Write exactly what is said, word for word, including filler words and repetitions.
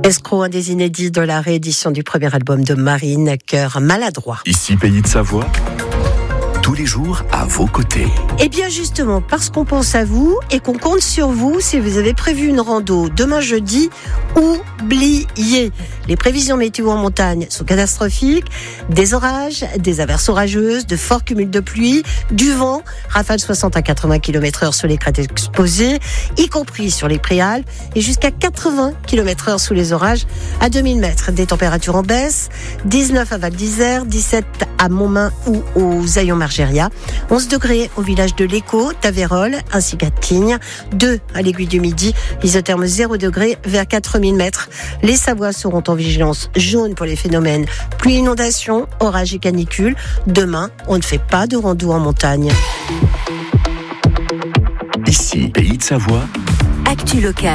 Escroc, un des inédits de la réédition du premier album de Marine, Cœur maladroit. Ici, Pays de Savoie, tous les jours à vos côtés. Et bien justement, parce qu'on pense à vous et qu'on compte sur vous, si vous avez prévu une rando demain jeudi, oubliez. Les prévisions météo en montagne sont catastrophiques. Des orages, des averses orageuses, de forts cumuls de pluie, du vent, rafales soixante à quatre-vingts kilomètres heure sur les crêtes exposées, y compris sur les préalpes, et jusqu'à quatre-vingts kilomètres heure sous les orages à deux mille mètres. Des températures en baisse, dix-neuf à Val d'Isère, dix-sept à Montmain ou aux Aillons-Margéria, onze degrés au village de l'Écho, Taverolles, ainsi qu'à Tignes, deux à l'Aiguille du Midi, isotherme zéro degré vers quatre mille mètres. Les Savoies seront en vigilance jaune pour les phénomènes pluie, inondation, orage et canicule. Demain, on ne fait pas de rando en montagne. Ici, Pays de Savoie, Actu locale.